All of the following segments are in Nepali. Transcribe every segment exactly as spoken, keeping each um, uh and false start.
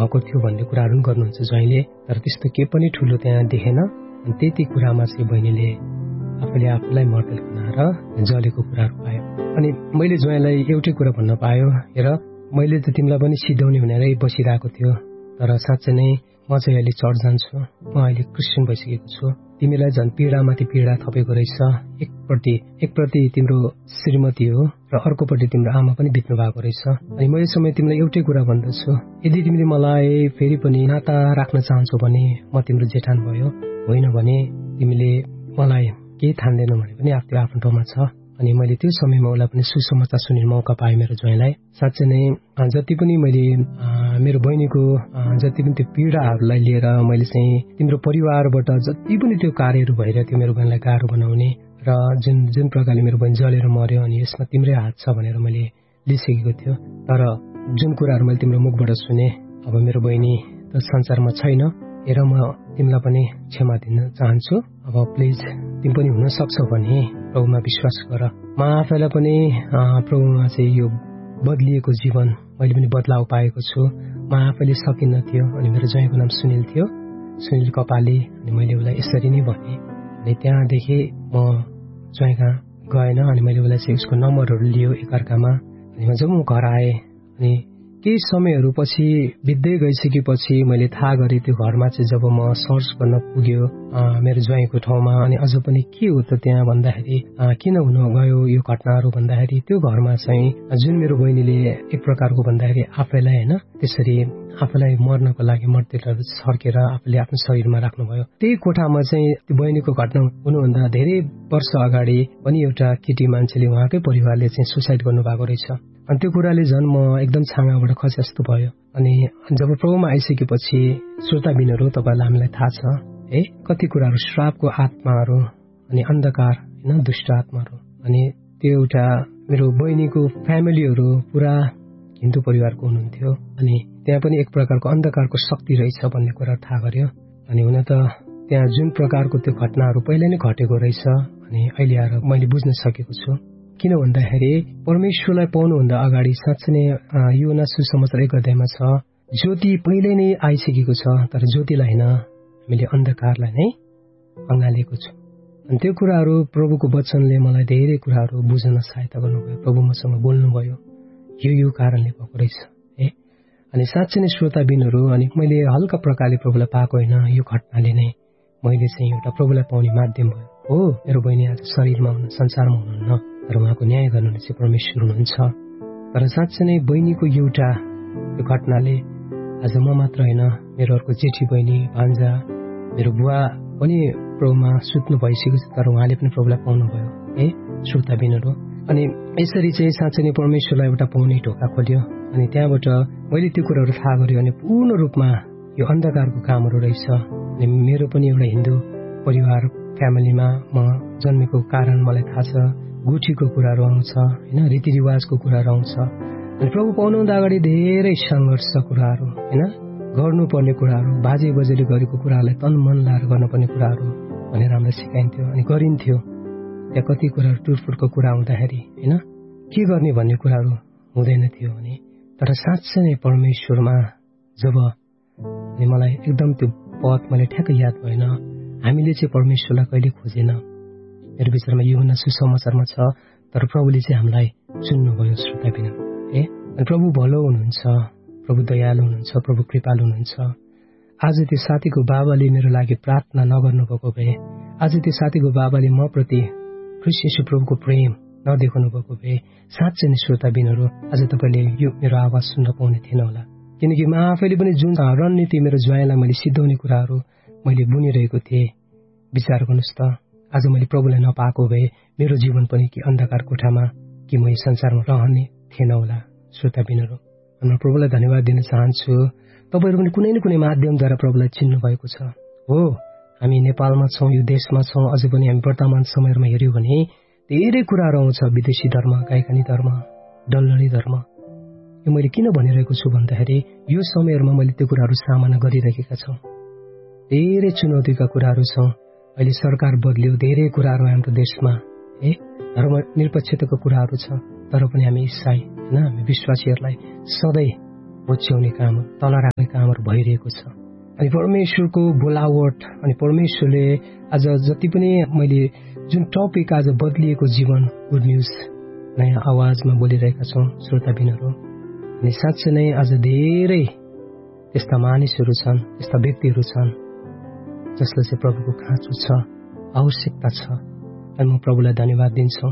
भएको थियो भन्ने कुराहरू पनि गर्नुहुन्छ ज्वाइँले। तर त्यस्तो के पनि ठुलो त्यहाँ देखेन। अनि त्यति कुरामा चाहिँ बहिनीले आफूले आफूलाई मर्तेल बनाएर जलेको कुराहरू पायो। अनि मैले ज्वाइँलाई एउटै कुरा भन्न पायो, हेर मैले त तिमीलाई पनि सिधाउने भनेरै बसिरहेको थियो, तर साँच्चै नै म चाहिँ अहिले चर्च जान्छु, म अहिले क्रिस्चियन भइसकेको छु, तिमीलाई झन् पीडामाथि पीडा थपेको रहेछ। एकपट्टि एकप्रति तिम्रो श्रीमती हो र अर्कोपट्टि तिम्रो आमा पनि बित्नु भएको रहेछ। अनि म यो समय तिमीलाई एउटै कुरा भन्दछु, यदि तिमीले मलाई फेरि पनि नाता राख्न चाहन्छौ भने म तिम्रो जेठान भयो, होइन भने तिमीले मलाई केही ठान्दैनौ भने पनि आफ्नो आफ्नो ठाउँमा छ। अनि मैले त्यो समयमा उसलाई पनि सुसमाचार सुन्ने मौका पाएँ मेरो ज्वाइँलाई। साँच्चै नै जति पनि मैले मेरो बहिनीको जति पनि त्यो पीडाहरूलाई लिएर मैले चाहिँ तिम्रो परिवारबाट जति पनि त्यो कार्यहरू भइरहेको थियो मेरो बहिनीलाई गाह्रो बनाउने र जुन जुन प्रकारले मेरो बहिनी जलेर मर्यो अनि यसमा तिम्रै हात छ भनेर मैले लिइसकेको थियो। तर जुन कुराहरू मैले तिम्रो मुखबाट सुने, अब मेरो बहिनी त संसारमा छैन, हेर म तिमीलाई पनि क्षमा दिन चाहन्छु। अब प्लिज तिमी पनि हुन सक्छौ भने प्रभुमा विश्वास गर। म आफैलाई पनि प्रभुमा चाहिँ यो बदलिएको जीवन मैले पनि बदलाव पाएको छु। म आफैले सकिन्न थियो। अनि मेरो ज्वाइँको नाम सुनिल थियो, सुनिल कपाली। अनि मैले उसलाई यसरी नै भने। अनि त्यहाँदेखि म ज्वाइँ कहाँ गएन। अनि मैले उसलाई चाहिँ उसको नम्बरहरू लियो एकअर्कामा। अनि जब म घर आएँ अनि केही समयहरू पछि बित्दै गइसकेपछि मैले थाहा गरेँ त्यो घरमा चाहिँ जब म सर्च गर्न पुग्यो मेरो ज्वाइँको ठाउँमा, अनि अझ पनि के हो त त्यहाँ भन्दाखेरि किन हुन गयो यो घटनाहरू भन्दाखेरि त्यो घरमा चाहिँ जुन मेरो बहिनीले एक प्रकारको भन्दाखेरि आफैलाई होइन त्यसरी आफूलाई मर्नको लागि मर्तेलहरू सर्केर आफूले आफ्नो शरीरमा राख्नुभयो। त्यही कोठामा चाहिँ त्यो बहिनीको घटना हुनुभन्दा धेरै वर्ष अगाडि पनि एउटा केटी मान्छेले उहाँकै परिवारले चाहिँ सुसाइड गर्नुभएको रहेछ। अनि त्यो कुराले झन् म एकदम छाँगाबाट खसे जस्तो भयो। अनि जब प्रभुमा आइसकेपछि श्रोताबिनहरू तपाईँलाई हामीलाई थाहा छ है कति कुराहरू श्रापको आत्माहरू अनि अन्धकार होइन दुष्ट आत्माहरू। अनि त्यो एउटा मेरो बहिनीको फ्यामिलीहरू पुरा हिन्दू परिवारको हुनुहुन्थ्यो। अनि त्यहाँ पनि एक प्रकारको अन्धकारको शक्ति रहेछ भन्ने कुरा थाहा गर्यो। अनि हुन त त्यहाँ जुन प्रकारको त्यो घटनाहरू पहिला नै घटेको रहेछ अनि अहिले आएर मैले बुझ्न सकेको छु। किन भन्दाखेरि परमेश्वरलाई पाउनुभन्दा अगाडि साँच्चै नै योना सुसमाचार एक अध्यायमा छ ज्योति पहिल्यै नै आइसकेको छ, तर ज्योतिलाई होइन हामीले अन्धकारलाई नै अँगालेको छु। अनि त्यो कुराहरू प्रभुको वचनले मलाई धेरै कुराहरू बुझ्न सहायता गर्नुभयो। प्रभु मसँग बोल्नुभयो यो यो कारणले भएको रहेछ है। अनि साँच्चै नै श्रोताबिनहरू अनि मैले हल्का प्रकारले प्रभुलाई पाएको होइन, यो घटनाले नै मैले चाहिँ एउटा प्रभुलाई पाउने माध्यम भयो। हो मेरो बहिनी आज शरीरमा हुनु संसारमा हुनुहुन्न, तर उहाँको न्याय गर्नुहुने चाहिँ परमेश्वर हुनुहुन्छ। तर साँच्चै नै बहिनीको एउटा यो घटनाले आज म मात्र होइन मेरो अर्को जेठी बहिनी भान्जा मेरो बुवा पनि प्रभुमा सुत्नु भइसकेको छ, तर उहाँले पनि प्रभुलाई पाउनुभयो है श्रोताबिनहरू। अनि यसरी चाहिँ साँच्चै नै परमेश्वरलाई एउटा पाउने ढोका खोल्यो। अनि त्यहाँबाट मैले त्यो कुराहरू थाहा गरेँ अनि पूर्ण रूपमा यो अन्धकारको कामहरू रहेछ। अनि मेरो पनि एउटा हिन्दू परिवार फ्यामिलीमा म जन्मेको कारण मलाई थाहा छ गुठीको कुराहरू आउँछ होइन, रीतिरिवाजको कुराहरू आउँछ। अनि प्रभु पाउनुभन्दा अगाडि धेरै सङ्घर्ष कुराहरू होइन गर्नुपर्ने कुराहरू बाजे बजेले गरेको कुराहरूलाई तन मन लाएर गर्नुपर्ने कुराहरू भनेर हामीलाई सिकाइन्थ्यो अनि गरिन्थ्यो। त्यहाँ कति कुराहरू टुटफुटको कुरा हुँदाखेरि होइन के गर्ने भन्ने कुराहरू हुँदैन थियो भने, तर साँच्चै नै परमेश्वरमा जब अनि मलाई एकदम त्यो पद मैले ठ्याक्कै याद भएन, हामीले चाहिँ परमेश्वरलाई कहिले खोजेन। मेरो विचारमा यूहन्ना सुसमाचारमा छ, तर प्रभुले चाहिँ हामीलाई चुन्नुभयो श्रोताबिन है। अनि प्रभु भलो हुनुहुन्छ, प्रभु दयालु हुनुहुन्छ, प्रभु कृपालु हुनुहुन्छ। आज त्यो साथीको बाबाले मेरो लागि प्रार्थना नगर्नु भएको भए, आज त्यो साथीको बाबाले म प्रति ख्रीष्ट येशू प्रभुको प्रेम नदेखाउनु भएको भए साँच्चै नै श्रोताबिनहरू आज तपाईँले यो मेरो आवाज सुन्न पाउने थिएन होला। किनकि म आफैले पनि जुन रणनीति मेरो ज्वाइँलाई मैले सिद्धाउने कुराहरू मैले बुनिरहेको थिएँ, विचार गर्नुहोस् त आज मैले प्रभुलाई नपाएको भए मेरो जीवन पनि कि अन्धकार कोठामा कि म यस संसारमा रहने थिएन होला श्रोताबिनहरू। म प्रभुलाई धन्यवाद दिन चाहन्छु। तपाईँहरू पनि कुनै न कुनै माध्यमद्वारा प्रभुलाई चिन्नु भएको छ। हो हामी नेपालमा छौँ, यो देशमा छौँ, अझै पनि हामी वर्तमान समयमा हेऱ्यौँ भने धेरै कुराहरू आउँछ, विदेशी धर्म, गायकानी धर्म, डल्लरी धर्म। यो मैले किन भनिरहेको छु भन्दाखेरि यो समयहरूमा मैले त्यो कुराहरू सामना गरिरहेका छौँ। धेरै चुनौतीका कुराहरू छौँ। अहिले सरकार बदल्यो, धेरै कुराहरू हाम्रो देशमा है धर्म निरपेक्षताको कुराहरू छ, तर पनि हामी इसाई होइन हामी विश्वासीहरूलाई सधैँ होच्याउने काम, तल राख्ने कामहरू भइरहेको छ। अनि परमेश्वरको बोलावट अनि परमेश्वरले आज जति पनि मैले जुन टपिक आज बदलिएको जीवन गुड न्युज नयाँ आवाजमा बोलिरहेका छौँ श्रोताबिनहरू, अनि साँच्चै नै आज धेरै त्यस्ता मानिसहरू छन्, त्यस्ता व्यक्तिहरू छन् जसलाई चाहिँ प्रभुको खाँचो छ, आवश्यकता छ। अनि म प्रभुलाई धन्यवाद दिन्छु।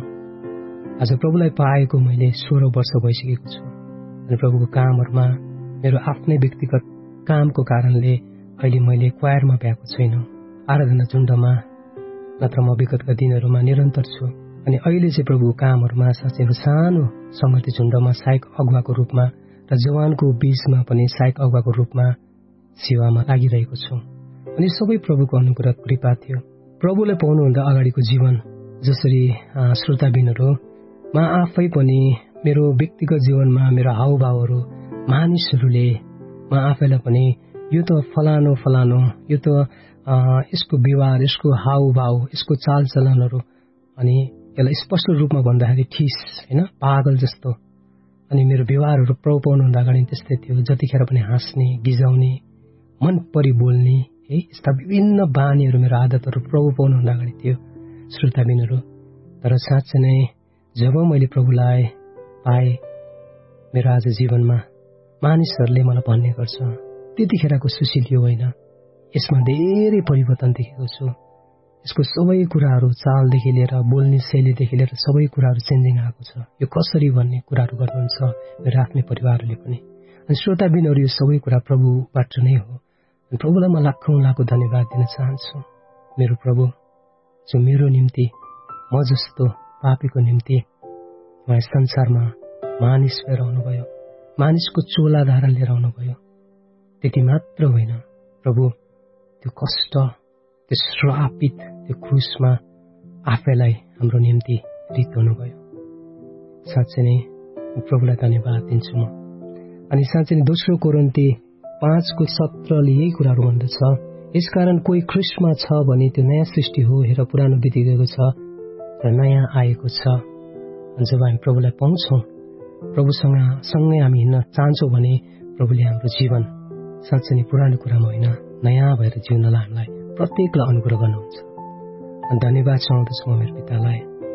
आज प्रभुलाई पाएको मैले सोह्र वर्ष भइसकेको छु। अनि प्रभुको कामहरूमा मेरो आफ्नै व्यक्तिगत कामको कारणले अहिले मैले क्वायरमा भ्याएको छैन, आराधना झुण्डमा नत्र म विगतका दिनहरूमा निरन्तर छु। अनि अहिले चाहिँ प्रभुको कामहरूमा साँच्चै सानो सङ्गति झुण्डमा सहायक अगुवाको रूपमा र जवानको बीचमा पनि सहायक अगुवाको रूपमा सेवामा लागिरहेको छु। अनि सबै प्रभुको अनुग्रह कृपा थियो। प्रभुलाई पाउनुभन्दा अगाडिको जीवन जसरी श्रोताबिनहरू म आफै पनि मेरो व्यक्तिगत जीवनमा मेरो हावभावहरू मानिसहरूले म आफैलाई पनि यो त फलानो फलानो, यो त यसको व्यवहार, यसको हावभाव, यसको चालचलनहरू, अनि यसलाई स्पष्ट रूपमा भन्दाखेरि ठिस होइन, पागल जस्तो। अनि मेरो व्यवहारहरू प्रभु पाउनुभन्दा अगाडि त्यस्तै थियो। जतिखेर पनि हाँस्ने, गिजाउने, मन परि बोल्ने, है यस्ता विभिन्न बानीहरू मेरो आदतहरू प्रभु पाउनुभन्दा अगाडि थियो श्रोताबिनहरू। तर साँच्चै नै जब मैले प्रभुलाई पाएँ मेरो आज जीवनमा मानिसहरूले मलाई भन्ने गर्छ त्यतिखेरको सुशील यो होइन, यसमा धेरै परिवर्तन देखेको छु। यसको सबै कुराहरू, चालदेखि लिएर बोल्ने शैलीदेखि लिएर सबै कुराहरू चेन्जिङ आएको छ। यो कसरी भन्ने कुराहरू गर्नुहुन्छ मेरो आफ्नै परिवारले पनि। अनि श्रोताबिनहरू यो सबै कुरा प्रभुबाट नै हो। अनि प्रभुलाई म लाखौँ लाखौँ धन्यवाद दिन चाहन्छु। मेरो प्रभु जो मेरो निम्ति, म जस्तो पापीको निम्ति उहाँ संसारमा मानिस भएर आउनुभयो, मानिसको चोला धारण लिएर आउनुभयो। त्यति मात्र होइन प्रभु, त्यो कष्ट, त्यो श्रापित त्यो क्रुसमा आफैलाई हाम्रो निम्ति रित्ताउनुभयो। साँच्चै नै प्रभुलाई धन्यवाद दिन्छु म। अनि साँच्चै नै दोस्रो कोरिन्थी पाँचको सत्रले यही कुराहरू भन्दछ, यसकारण कोही ख्रिस्टमा छ भने त्यो नयाँ सृष्टि हो, हेर पुरानो बितिगएको छ र नयाँ आएको छ। अनि जब हामी प्रभुलाई पाउँछौँ, प्रभुसँग सँगै हामी हिँड्न चाहन्छौँ भने प्रभुले हाम्रो जीवन साँच्चै नै पुरानो कुरामा होइन, नयाँ भएर जिउनलाई हामीलाई प्रत्येकलाई अनुग्रह गर्नुहुन्छ। अनि धन्यवाद चाहन्छु म मेरो पितालाई,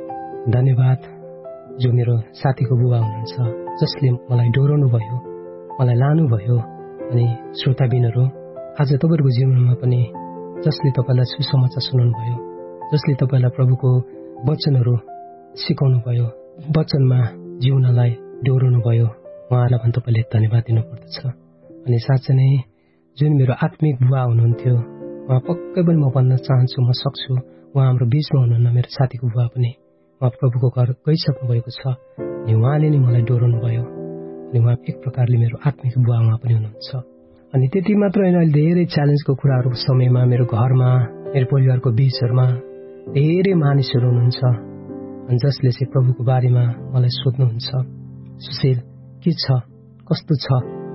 धन्यवाद जो मेरो साथीको बुबा हुनुहुन्छ जसले मलाई डोराउनु भयो, मलाई लानुभयो। अनि श्रोताबिनहरू आज तपाईँहरूको जीवनमा पनि जसले तपाईँलाई सुसमाचार सुनाउनु भयो, जसले तपाईँलाई प्रभुको वचनहरू सिकाउनु भयो, वचनमा जिउनलाई डोराउनु भयो, उहाँलाई पनि तपाईँले धन्यवाद दिनुपर्दछ। अनि साँच्चै नै जुन मेरो आत्मिक बुवा हुनुहुन्थ्यो, उहाँ पक्कै पनि म भन्न चाहन्छु, म सक्छु, उहाँ हाम्रो बिचमा हुनुहुन्न, मेरो साथीको बुवा पनि उहाँ प्रभुको घर गइसक्नु भएको छ। अनि उहाँले नै मलाई डोराउनु भयो। अनि उहाँ एक प्रकारले मेरो आत्मिक बुवा उहाँ पनि हुनुहुन्छ। अनि त्यति मात्र होइन, अहिले धेरै च्यालेन्जको कुराहरूको समयमा मेरो घरमा, मेरो परिवारको बिचहरूमा धेरै मानिसहरू हुनुहुन्छ अनि जसले चाहिँ प्रभुको बारेमा मलाई सोध्नुहुन्छ, सुशील के छ, कस्तो छ,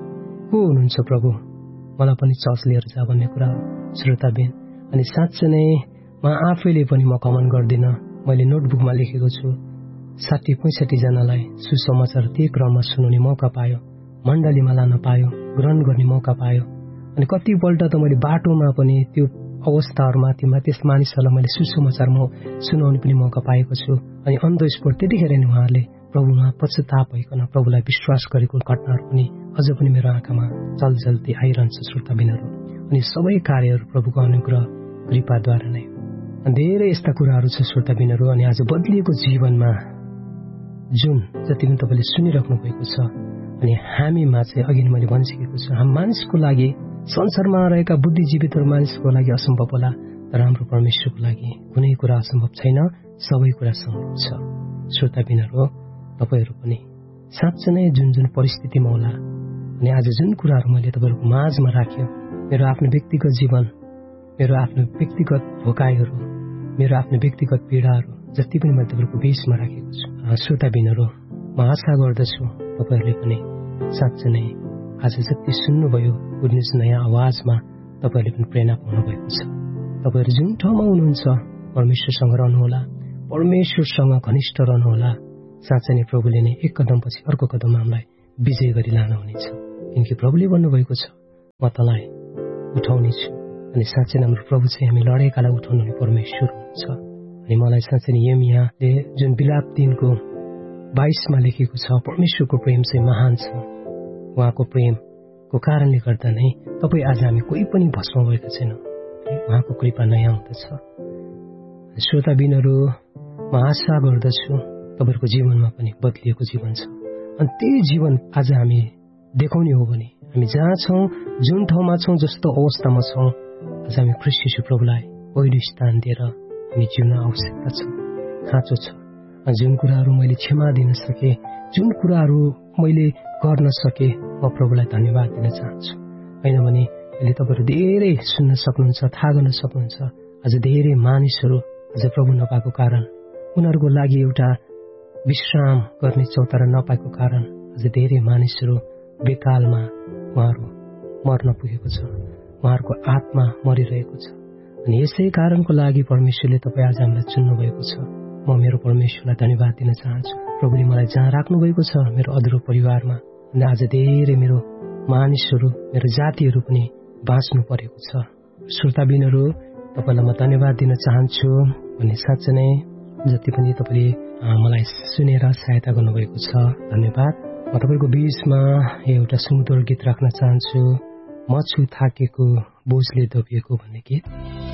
को हुनुहुन्छ प्रभु, मलाई पनि चर्च लिएर जा भन्ने कुरा श्रोताबिन। अनि साँच्चै नै म आफैले पनि म कमन गर्दिनँ, मैले नोटबुकमा लेखेको छु साठी पैँसठी जनालाई सुसमाचार त्यही क्रममा सुनाउने मौका पायो, मण्डलीमा लान पायो, ग्रहण गर्ने मौका पायो। अनि कतिपल्ट त मैले बाटोमा पनि त्यो अवस्थाहरूमा तीमा त्यस मानिसहरूलाई मैले सुसमाचार म सुनाउने पनि मौका पाएको छु। अनि अन द स्पोट त्यतिखेर नै उहाँहरूले प्रभुमा पश्चाताप भइकन प्रभुलाई विश्वास गरेको घटनाहरू पनि अझ पनि मेरो आँखामा चलचल्ती आइरहन्छ श्रोताबिनहरू। अनि सबै कार्यहरू प्रभुको अनुग्रह कृपाद्वारा नै। अनि धेरै यस्ता कुराहरू छ श्रोताबिनहरू। अनि आज बदलिएको जीवनमा जुन जति पनि तपाईँले सुनिराख्नु भएको छ, अनि हामीमा चाहिँ अघि मैले भनिसकेको छु, हामी मानिसको लागि, संसारमा रहेका बुद्धिजीवितहरू मानिसको लागि असम्भव होला, तर हाम्रो परमेश्वरको लागि कुनै कुरा असम्भव छैन, सबै कुरा सम्भव छ। श्रोताबिनहरू तपाईँहरू पनि साँच्चै नै जुन जुन परिस्थितिमा होला, अनि आज जुन कुराहरू मैले तपाईँहरूको माझमा राख्यो, मेरो आफ्नो व्यक्तिगत जीवन, मेरो आफ्नो व्यक्तिगत भोकाइहरू, मेरो आफ्नो व्यक्तिगत पीडाहरू जति पनि मैले तपाईँहरूको बिचमा राखेको छु, श्रोताबिनहरू म आशा गर्दछु तपाईँहरूले पनि साँच्चै नै आज जति सुन्नुभयो गुड न्युज नयाँ आवाजमा तपाईँहरूले पनि प्रेरणा पाउनु भएको छ। तपाईँहरू जुन ठाउँमा हुनुहुन्छ परमेश्वरसँग रहनुहोला, परमेश्वरसँग घनिष्ठ रहनुहोला। साँच्चै नै प्रभुले नै एक कदम पछि अर्को कदम हामीलाई विजय गरी लानुहुनेछ। किनकि प्रभुले भन्नुभएको छ म तँलाई उठाउने छु। अनि साँच्चै हाम्रो प्रभु चाहिँ हामी लडेकालाई उठाउनु परमेश्वर हुनुहुन्छ। अनि मलाई साँच्चै यिर्मयाले जुन बिलाप दिनको बाइसमा लेखेको छ परमेश्वरको प्रेम चाहिँ महान छ, उहाँको प्रेमको कारणले गर्दा नै तपाईँ आज हामी कोही पनि भस्म भएका छैनौँ, उहाँको कृपा नयाँ हुँदछ। श्रोताबिनहरू, म आशा गर्दछु तपाईँहरूको जीवनमा पनि बदलिएको जीवन छ। अनि त्यही जीवन आज हामी देखाउने हो भने हामी जहाँ छौँ, जुन ठाउँमा छौँ, जस्तो अवस्थामा छौँ, आज हामी ख्रीष्ट येशू प्रभुलाई पहिलो स्थान दिएर हामी जिउन आवश्यकता छ, खाँचो छ। जुन कुराहरू मैले क्षमा दिन सके, जुन कुराहरू मैले गर्न सके, म प्रभुलाई धन्यवाद दिन चाहन्छु। होइन भने अहिले तपाईँहरू धेरै सुन्न सक्नुहुन्छ, थाहा गर्न सक्नुहुन्छ। आज धेरै मानिसहरू आज प्रभु नपाएको कारण, उनीहरूको लागि एउटा विश्राम गर्ने चौतारा नपाएको कारण आज धेरै मानिसहरू बेकालमा उहाँहरू मर्न पुगेको छ, उहाँहरूको आत्मा मरिरहेको छ। अनि यसै कारणको लागि परमेश्वरले तपाईँ आज हामीलाई चुन्नु भएको छ। म मेरो परमेश्वरलाई धन्यवाद दिन चाहन्छु। प्रभुले मलाई जहाँ राख्नु भएको छ मेरो अधुरो परिवारमा, अनि आज धेरै मेरो मानिसहरू, मेरो जातिहरू पनि बाँच्नु परेको छ। श्रोताबिनहरू, तपाईँलाई म धन्यवाद दिन चाहन्छु। अनि साँच्चै नै जति पनि तपाईँले मलाई सुनेर सहायता गर्नुभएको छ, धन्यवाद। म तपाईँको बीचमा एउटा सुमधुर गीत राख्न चाहन्छु, म छु थाकेको बोझले दबिएको भन्ने गीत।